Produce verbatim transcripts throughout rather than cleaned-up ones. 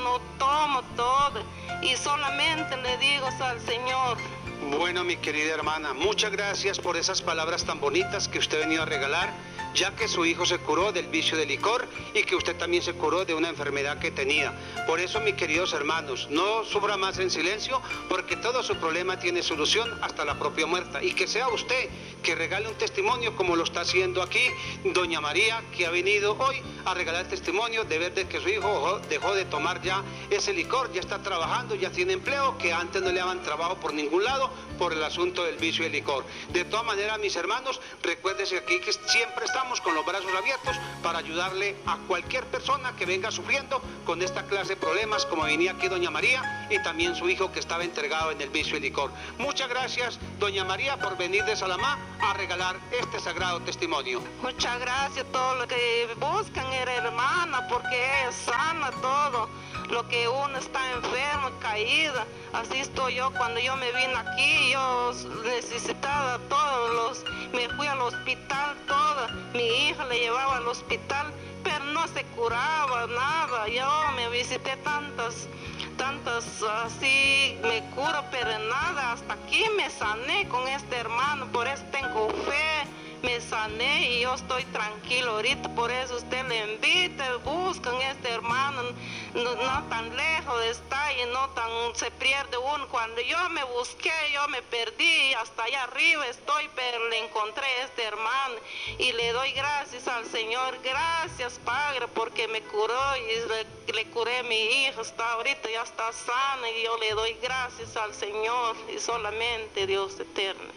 no tomo todo y solamente le digo al Señor. Bueno, mi querida hermana, muchas gracias por esas palabras tan bonitas que usted venía a regalar, ya que su hijo se curó del vicio del licor y que usted también se curó de una enfermedad que tenía. Por eso, mis queridos hermanos, no sufra más en silencio, porque todo su problema tiene solución hasta la propia muerte. Y que sea usted que regale un testimonio como lo está haciendo aquí doña María, que ha venido hoy a regalar testimonio de ver de que su hijo dejó de tomar ya ese licor, ya está trabajando, ya tiene empleo, que antes no le daban trabajo por ningún lado por el asunto del vicio del licor. De todas maneras, mis hermanos, recuérdense aquí que siempre estamos con los brazos abiertos para ayudarle a cualquier persona que venga sufriendo con esta clase de problemas, como venía aquí doña María y también su hijo que estaba entregado en el vicio del licor. Muchas gracias, doña María, por venir de Salamá a regalar este sagrado testimonio. Muchas gracias a todos los que buscan, hermana, porque ella sana todo. Lo que uno está enfermo, caída, así estoy yo. Cuando yo me vine aquí, yo necesitaba todos los, me fui al hospital todo, mi hija le llevaba al hospital, pero no se curaba nada. Yo me visité tantas, tantas, así me curo, pero nada, hasta aquí me sané con este hermano, por eso tengo fe. Me sané y yo estoy tranquilo ahorita, por eso usted le invita, buscan este hermano, no, no tan lejos está y no tan se pierde uno. Cuando yo me busqué, yo me perdí, hasta allá arriba estoy, pero le encontré a este hermano y le doy gracias al Señor. Gracias, Padre, porque me curó y le, le curé a mi hija, está ahorita ya está sana y yo le doy gracias al Señor y solamente Dios eterno.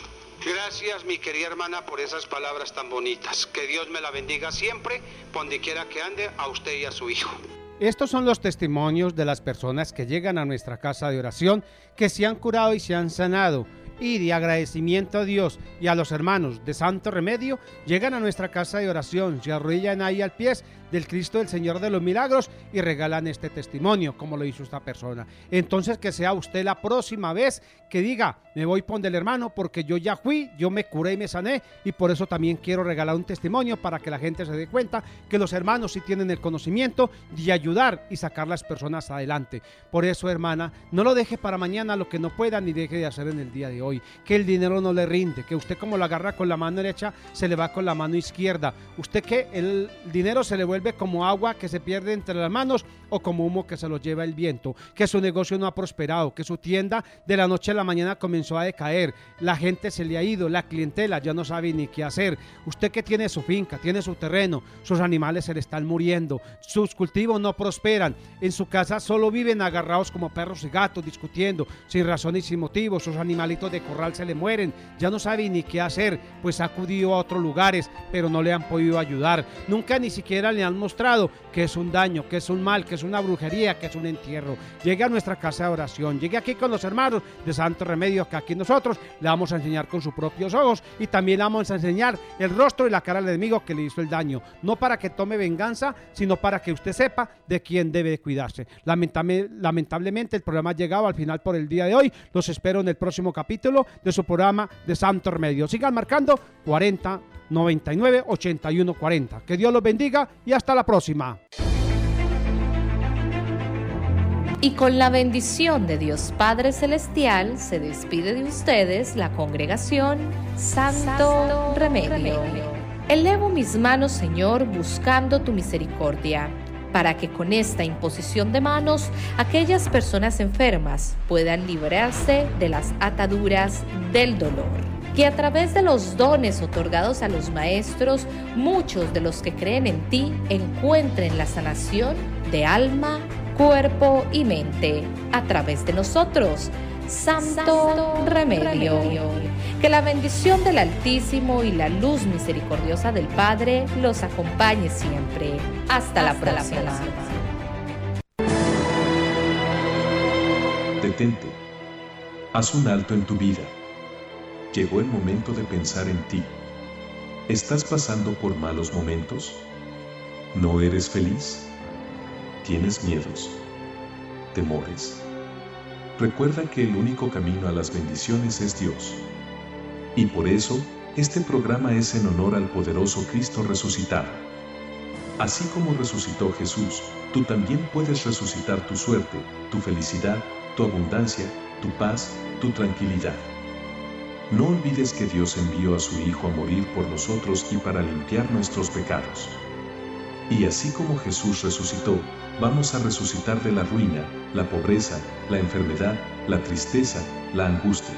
Gracias, mi querida hermana, por esas palabras tan bonitas. Que Dios me la bendiga siempre, por donde quiera que ande, a usted y a su hijo. Estos son los testimonios de las personas que llegan a nuestra casa de oración, que se han curado y se han sanado. Y de agradecimiento a Dios y a los hermanos de Santo Remedio, llegan a nuestra casa de oración, se arrodillan ahí al pie del Cristo del Señor de los Milagros y regalan este testimonio, como lo hizo esta persona. Entonces, que sea usted la próxima vez que diga, me voy por del hermano porque yo ya fui, yo me curé y me sané, y por eso también quiero regalar un testimonio para que la gente se dé cuenta que los hermanos sí tienen el conocimiento de ayudar y sacar las personas adelante. Por eso, hermana, no lo deje para mañana lo que no pueda ni deje de hacer en el día de hoy. Que el dinero no le rinde, que usted como lo agarra con la mano derecha, se le va con la mano izquierda. Usted que el dinero se le vuelve como agua que se pierde entre las manos o como humo que se lo lleva el viento, que su negocio no ha prosperado, que su tienda de la noche a la mañana comenzó a decaer, la gente se le ha ido, la clientela ya no sabe ni qué hacer. Usted que tiene su finca, tiene su terreno, sus animales se le están muriendo, sus cultivos no prosperan, en su casa solo viven agarrados como perros y gatos discutiendo, sin razón y sin motivo, sus animalitos de corral se le mueren, ya no sabe ni qué hacer, pues ha acudido a otros lugares, pero no le han podido ayudar, nunca ni siquiera le han mostrado que es un daño, que es un mal, que es una brujería, que es un entierro. Llegue a nuestra casa de oración, llegue aquí con los hermanos de Santo Remedio, que aquí nosotros le vamos a enseñar con sus propios ojos y también le vamos a enseñar el rostro y la cara al enemigo que le hizo el daño, no para que tome venganza, sino para que usted sepa de quién debe de cuidarse. Lamentable, lamentablemente el programa ha llegado al final por el día de hoy, los espero en el próximo capítulo de su programa de Santo Remedio. Sigan marcando cuarenta, noventa y nueve, ochenta y uno, cuarenta. Que Dios los bendiga y hasta la próxima. Y con la bendición de Dios Padre Celestial se despide de ustedes la congregación Santo, Santo Remedio. Remedio. Elevo mis manos, Señor, buscando tu misericordia, para que con esta imposición de manos aquellas personas enfermas puedan librarse de las ataduras del dolor. Que a través de los dones otorgados a los maestros, muchos de los que creen en ti encuentren la sanación de alma, cuerpo y mente a través de nosotros, Santo, Santo Remedio. Remedio. Que la bendición del Altísimo y la luz misericordiosa del Padre los acompañe siempre. Hasta, Hasta la próxima. La próxima. Detente. Haz un alto en tu vida. Llegó el momento de pensar en ti. ¿Estás pasando por malos momentos? ¿No eres feliz? ¿Tienes miedos? ¿Temores? Recuerda que el único camino a las bendiciones es Dios. Y por eso, este programa es en honor al poderoso Cristo resucitado. Así como resucitó Jesús, tú también puedes resucitar tu suerte, tu felicidad, tu abundancia, tu paz, tu tranquilidad. No olvides que Dios envió a su Hijo a morir por nosotros y para limpiar nuestros pecados. Y así como Jesús resucitó, vamos a resucitar de la ruina, la pobreza, la enfermedad, la tristeza, la angustia.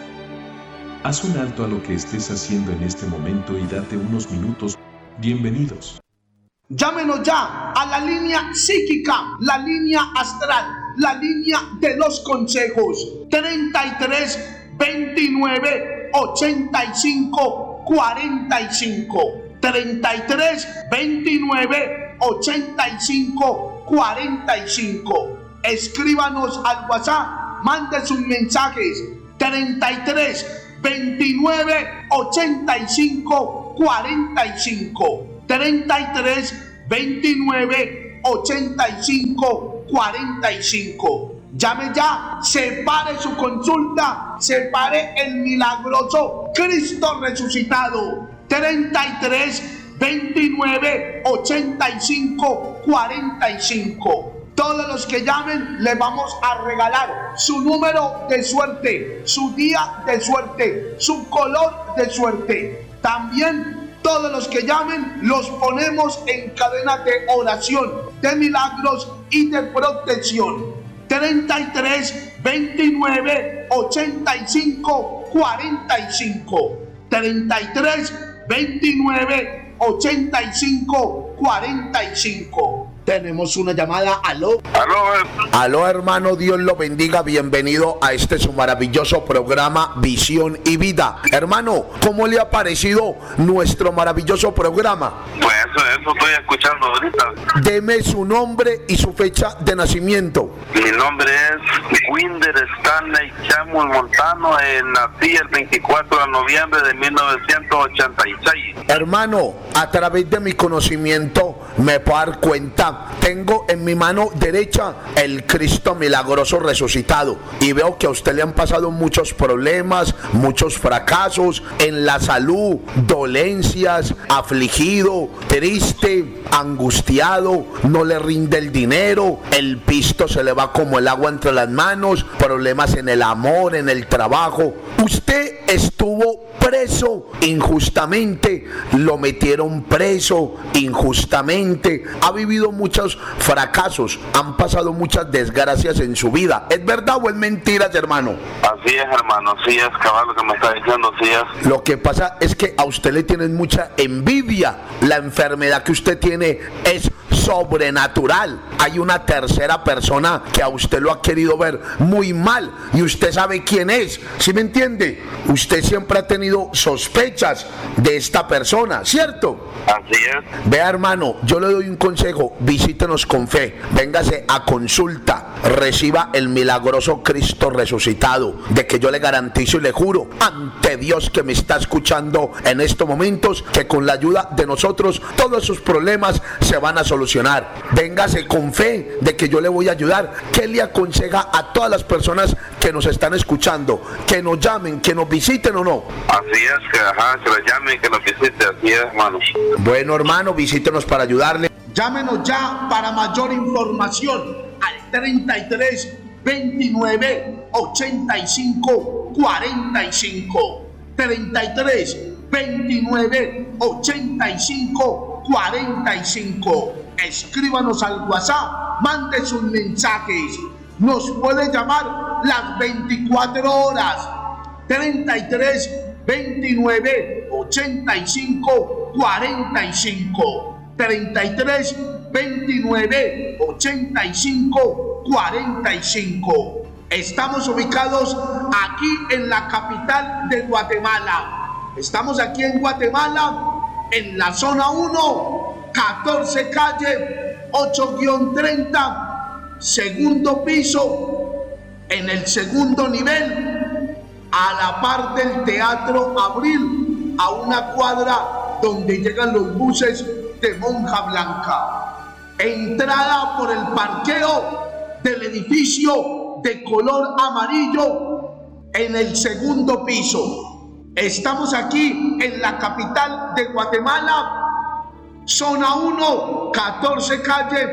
Haz un alto a lo que estés haciendo en este momento y date unos minutos. Bienvenidos. Llámenos ya a la línea psíquica, la línea astral, la línea de los consejos. treinta y tres, veintinueve, ochenta y cinco, cuarenta y cinco. treinta y tres, veintinueve, ochenta y cinco, cuarenta y cinco. Escríbanos al WhatsApp, mande sus mensajes. treinta y tres, veintinueve, ochenta y cinco, cuarenta y cinco. treinta y tres, veintinueve, ochenta y cinco, cuarenta y cinco. Llame ya, separe su consulta, separe el milagroso Cristo resucitado. treinta y tres, veintinueve, ochenta y cinco, cuarenta y cinco. Todos los que llamen les vamos a regalar su número de suerte, su día de suerte, su color de suerte. También todos los que llamen los ponemos en cadena de oración, de milagros y de protección. treinta y tres, veintinueve, ochenta y cinco, cuarenta y cinco. treinta y tres, veintinueve, ochenta y cinco, cuarenta y cinco. Tenemos una llamada. Aló. Aló. Aló, hermano, Dios lo bendiga. Bienvenido a este su maravilloso programa Visión y Vida. Hermano, ¿cómo le ha parecido nuestro maravilloso programa? Pues eso, eso estoy escuchando ahorita. Deme su nombre y su fecha de nacimiento. Mi nombre es Winder Stanley Chamuel Montano. Eh, nací el veinticuatro de noviembre de mil novecientos ochenta y seis. Hermano, a través de mi conocimiento me puedo dar cuenta. Tengo en mi mano derecha el Cristo milagroso resucitado y veo que a usted le han pasado muchos problemas, muchos fracasos en la salud, dolencias, afligido, triste, angustiado, no le rinde el dinero, el pisto se le va como el agua entre las manos, problemas en el amor, en el trabajo. Usted estuvo preso injustamente, lo metieron preso injustamente, ha vivido muchos fracasos, han pasado muchas desgracias en su vida. ¿Es verdad o es mentiras, hermano? Así es, hermano, sí es, cabal, lo que me está diciendo, sí es. Lo que pasa es que a usted le tienen mucha envidia. La enfermedad que usted tiene es sobrenatural. Hay una tercera persona que a usted lo ha querido ver muy mal y usted sabe quién es. ¿Sí me entiende? Usted siempre ha tenido sospechas de esta persona, ¿cierto? Así es. Vea, hermano, yo le doy un consejo. Visítenos con fe, véngase a consulta, reciba el milagroso Cristo resucitado, de que yo le garantizo y le juro ante Dios que me está escuchando en estos momentos, que con la ayuda de nosotros todos sus problemas se van a solucionar. Véngase con fe de que yo le voy a ayudar. ¿Qué le aconseja a todas las personas que nos están escuchando? Que nos llamen, que nos visiten o no. Así es, que ajá, que lo llamen, que nos visite, así es, hermano. Bueno, hermano, visítenos para ayudarle. Llámenos ya para mayor información al treinta y tres, veintinueve, ochenta y cinco, cuarenta y cinco. treinta y tres, veintinueve, ochenta y cinco, cuarenta y cinco. Escríbanos al WhatsApp, mande sus mensajes. Nos puede llamar las veinticuatro horas. treinta y tres, veintinueve, ochenta y cinco, cuarenta y cinco. treinta y tres, veintinueve, ochenta y cinco, cuarenta y cinco. Estamos ubicados aquí en la capital de Guatemala. Estamos aquí en Guatemala, en la zona uno, catorce calle, ocho treinta, segundo piso, en el segundo nivel, a la par del Teatro Abril, a una cuadra donde llegan los buses de Monja Blanca. Entrada por el parqueo del edificio de color amarillo en el segundo piso. Estamos aquí en la capital de Guatemala, zona uno, catorce calle,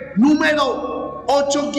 número ocho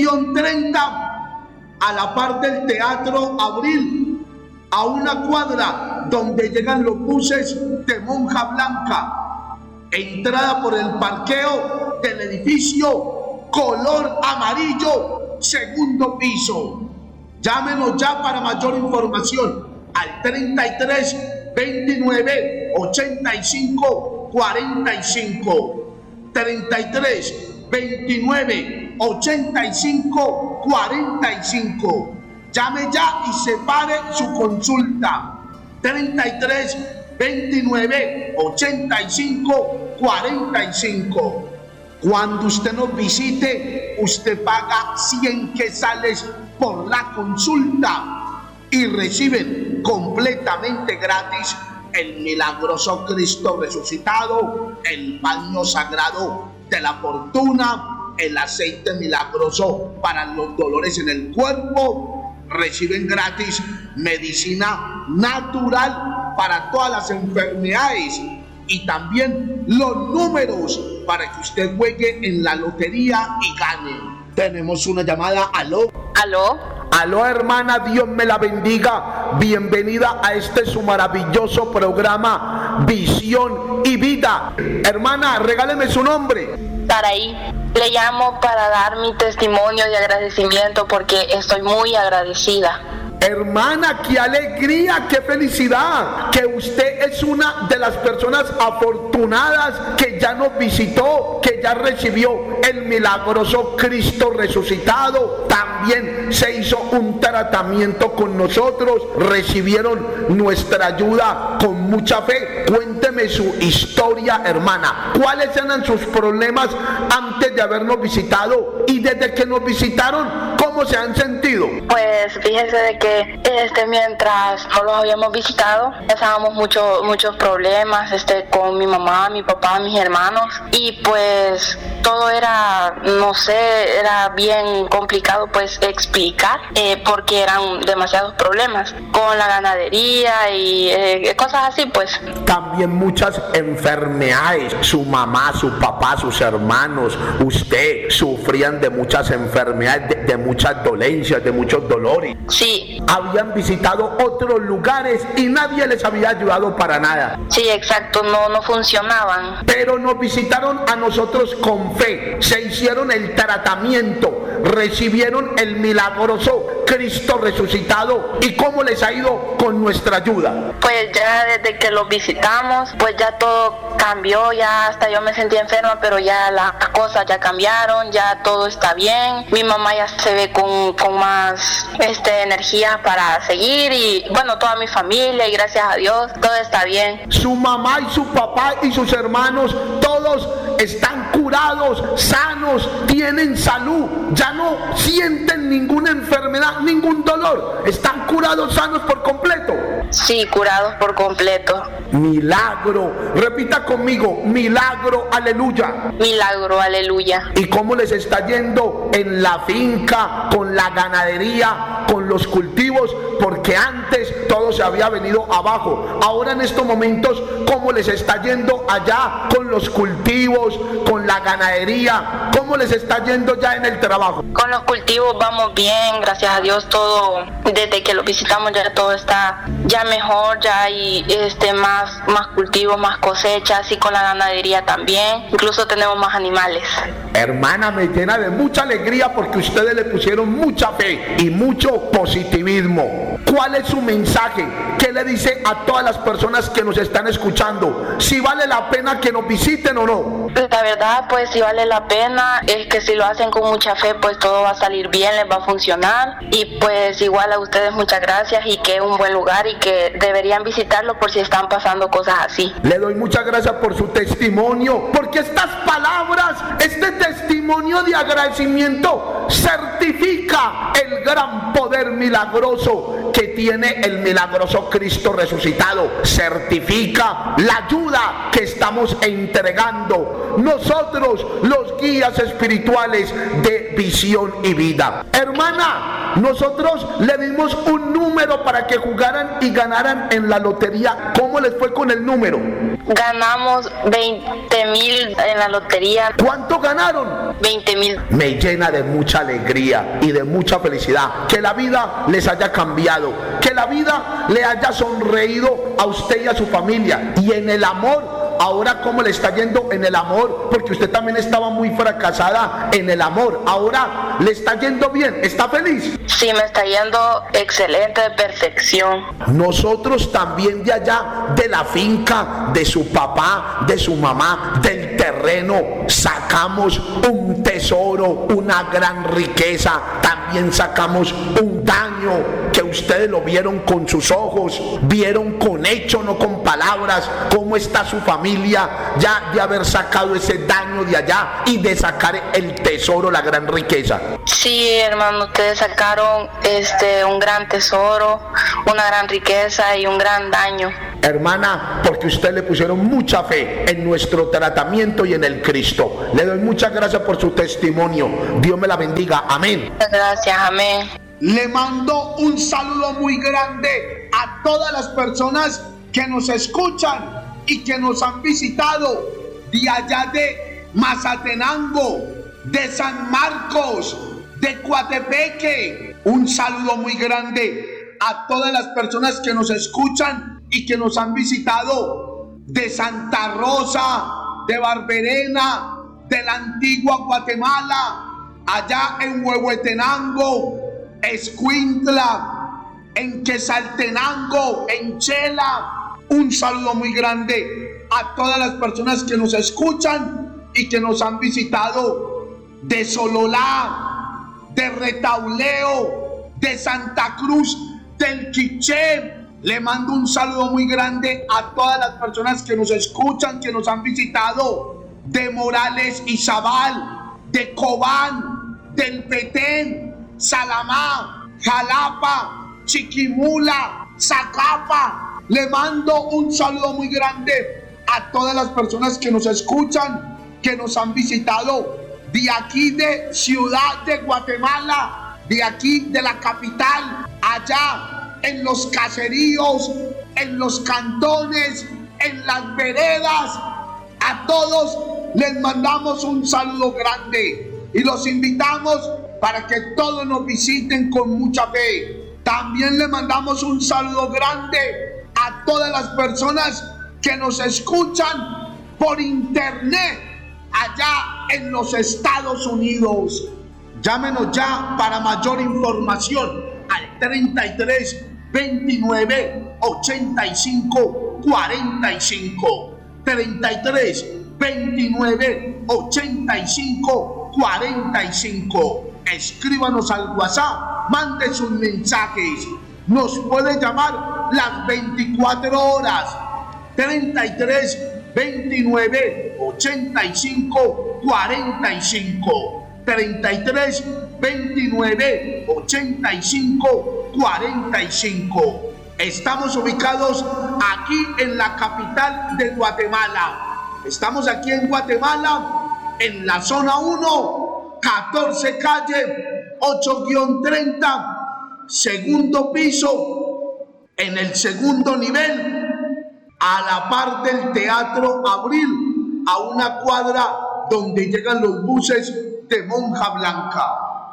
treinta, a la par del Teatro Abril, a una cuadra donde llegan los buses de Monja Blanca. Entrada por el parqueo del edificio color amarillo, segundo piso. Llámenos ya para mayor información al treinta y tres, veintinueve, ochenta y cinco, cuarenta y cinco. treinta y tres, veintinueve, ochenta y cinco, cuarenta y cinco. Llame ya y separe su consulta. treinta y tres, veintinueve, ochenta y cinco, cuarenta y cinco. Cuando usted nos visite, usted paga cien quetzales por la consulta y reciben completamente gratis el milagroso Cristo resucitado, el baño sagrado de la fortuna, el aceite milagroso para los dolores en el cuerpo. Reciben gratis medicina natural para todas las enfermedades y también los números para que usted juegue en la lotería y gane. Tenemos una llamada. Aló. Aló. Aló, hermana, Dios me la bendiga. Bienvenida a este su maravilloso programa Visión y Vida. Hermana, regáleme su nombre. Saraí. Le llamo para dar mi testimonio de agradecimiento porque estoy muy agradecida. Hermana, qué alegría, qué felicidad, que usted es una de las personas afortunadas que ya nos visitó, que ya recibió el milagroso Cristo resucitado. También se hizo un tratamiento con nosotros, recibieron nuestra ayuda con mucha fe. Cuénteme su historia, hermana. ¿Cuáles eran sus problemas antes de habernos visitado? Y desde que nos visitaron, ¿cómo se han sentido? Pues fíjese de que este mientras no los habíamos visitado, pasábamos muchos muchos problemas este con mi mamá, mi papá, mis hermanos, y pues todo era, no sé, era bien complicado pues explicar eh, porque eran demasiados problemas con la ganadería y eh, cosas así pues. También muchas enfermedades, su mamá, su papá, sus hermanos, usted sufrían de muchas enfermedades, de, de muchas dolencias, de muchos dolores. Sí. Habían visitado otros lugares y nadie les había ayudado para nada. Sí, exacto, no, no funcionaban. Pero nos visitaron a nosotros con fe, se hicieron el tratamiento, recibieron el milagroso Cristo resucitado. ¿Y cómo les ha ido con nuestra ayuda? Pues ya desde que los visitamos, pues ya todo cambió, ya hasta yo me sentí enferma, pero ya las cosas ya cambiaron, ya todo está bien. Mi mamá ya se ve con, con más este, energía para seguir y bueno, toda mi familia y gracias a Dios todo está bien. Su mamá y su papá y sus hermanos todos están curados, sanos, tienen salud, ya no sienten ninguna enfermedad, ningún dolor, están curados, sanos por completo. Sí, curados por completo. Milagro, repita conmigo, milagro, aleluya. Milagro, aleluya. ¿Y cómo les está yendo en la finca, con la ganadería, con los cultivos? Porque antes todo se había venido abajo. Ahora en estos momentos, ¿cómo les está yendo allá con los cultivos, con la ganadería? ¿Cómo les está yendo ya en el trabajo? Con los cultivos vamos bien, gracias a Dios todo, desde que lo visitamos ya todo está ya mejor, ya hay este, más, más cultivos, más cosechas y con la ganadería también, incluso tenemos más animales. Hermana, me llena de mucha alegría porque ustedes le pusieron mucha fe y mucho positivismo. ¿Cuál es su mensaje? ¿Qué le dice a todas las personas que nos están escuchando? ¿Si vale la pena que nos visiten o no? La verdad, pues si vale la pena, es que si lo hacen con mucha fe, pues todo va a salir bien, les va a funcionar. Y pues igual a ustedes muchas gracias y que es un buen lugar y que deberían visitarlo por si están pasando cosas así. Le doy muchas gracias por su testimonio, porque estas palabras, este testimonio de agradecimiento certifica el gran poder milagroso que tiene el milagroso Cristo resucitado. Certifica la ayuda que estamos entregando nosotros, los guías espirituales de Visión y Vida. Hermana, nosotros le dimos un número para que jugaran y ganaran en la lotería. ¿Cómo les fue con el número? Ganamos veinte mil en la lotería. ¿Cuánto ganaron? veinte mil. Me llena de mucha alegría y de mucha felicidad que la vida les haya cambiado, que la vida le haya sonreído a usted y a su familia, y en el amor. Ahora, ¿cómo le está yendo en el amor? Porque usted también estaba muy fracasada en el amor. Ahora le está yendo bien. ¿Está feliz? Sí, me está yendo excelente, de perfección. Nosotros también de allá, de la finca, de su papá, de su mamá, del terreno, sacamos un tesoro, una gran riqueza. También sacamos un daño que ustedes lo vieron con sus ojos, vieron con hecho, no con palabras, cómo está su familia ya de haber sacado ese daño de allá y de sacar el tesoro, la gran riqueza. Sí, hermano, ustedes sacaron este un gran tesoro, una gran riqueza y un gran daño. Hermana, porque usted le pusieron mucha fe en nuestro tratamiento y en el Cristo. Le doy muchas gracias por su testimonio. Dios me la bendiga. Amén. Gracias, amén. Le mando un saludo muy grande a todas las personas que nos escuchan y que nos han visitado de allá de Mazatenango, de San Marcos, de Coatepeque. Un saludo muy grande a todas las personas que nos escuchan y que nos han visitado de Santa Rosa, de Barberena, de la antigua Guatemala, allá en Huehuetenango, Escuintla, en Quesaltenango, en Chela. Un saludo muy grande a todas las personas que nos escuchan y que nos han visitado de Sololá, de Retauleo, de Santa Cruz del Quiché. Le mando un saludo muy grande a todas las personas que nos escuchan, que nos han visitado de Morales y Zabal, de Cobán, del Petén, Salamá, Jalapa, Chiquimula, Zacapa. Le mando un saludo muy grande a todas las personas que nos escuchan, que nos han visitado de aquí de Ciudad de Guatemala, de aquí de la capital, allá en los caseríos, en los cantones, en las veredas. A todos les mandamos un saludo grande y los invitamos para que todos nos visiten con mucha fe. También le mandamos un saludo grande a todas las personas que nos escuchan por internet allá en los Estados Unidos. Llámenos ya para mayor información al treinta y tres, veintinueve, ochenta y cinco, cuarenta y cinco. treinta y tres, veintinueve, ochenta y cinco, cuarenta y cinco. Escríbanos al WhatsApp, mande sus mensajes. Nos puede llamar las veinticuatro horas. treinta y tres, veintinueve, ochenta y cinco, cuarenta y cinco. treinta y tres, veintinueve, ochenta y cinco, cuarenta y cinco. Estamos ubicados aquí en la capital de Guatemala. Estamos aquí en Guatemala, en la zona uno, catorce calle, ocho treinta. Segundo piso, en el segundo nivel, a la par del Teatro Abril, a una cuadra donde llegan los buses de Monja Blanca.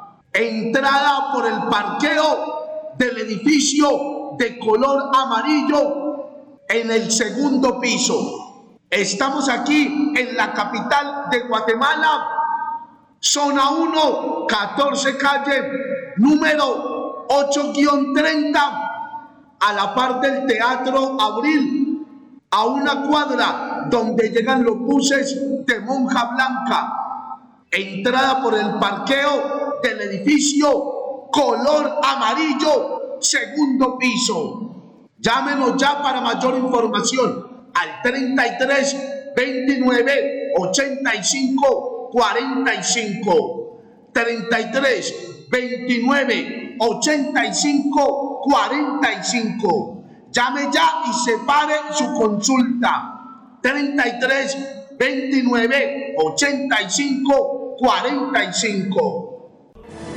Entrada por el parqueo del edificio de color amarillo en el segundo piso. Estamos aquí en la capital de Guatemala, zona uno, catorce calle, número ocho treinta, a la par del Teatro Abril, a una cuadra donde llegan los buses de Monja Blanca. Entrada por el parqueo del edificio color amarillo, segundo piso. Llámenos ya para mayor información al treinta y tres, veintinueve, ochenta y cinco, cuarenta y cinco. treinta y tres, veintinueve, ochenta y cinco, cuarenta y cinco. Llame ya y separe su consulta. treinta y tres, veintinueve, ochenta y cinco, cuarenta y cinco.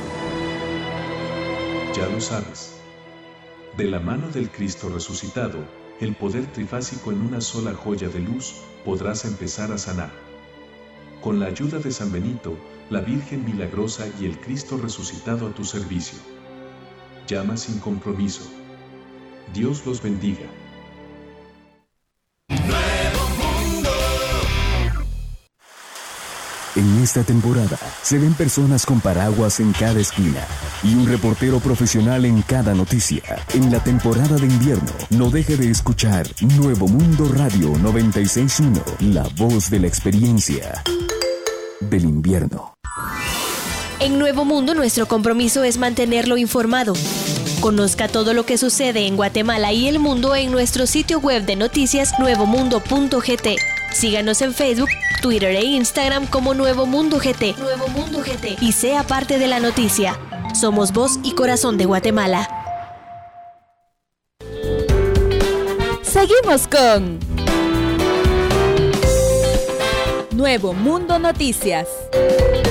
Ya lo sabes. De la mano del Cristo resucitado, el poder trifásico en una sola joya de luz, podrás empezar a sanar. Con la ayuda de San Benito, la Virgen Milagrosa y el Cristo resucitado a tu servicio. Llama sin compromiso. Dios los bendiga. En esta temporada se ven personas con paraguas en cada esquina y un reportero profesional en cada noticia. En la temporada de invierno, no deje de escuchar Nuevo Mundo Radio noventa y seis punto uno, la voz de la experiencia del invierno. En Nuevo Mundo, nuestro compromiso es mantenerlo informado. Conozca todo lo que sucede en Guatemala y el mundo en nuestro sitio web de noticias nuevo mundo punto g t. Síganos en Facebook, Twitter e Instagram como Nuevo Mundo G T. Nuevo Mundo G T. Y sea parte de la noticia. Somos voz y corazón de Guatemala. Seguimos con Nuevo Mundo Noticias.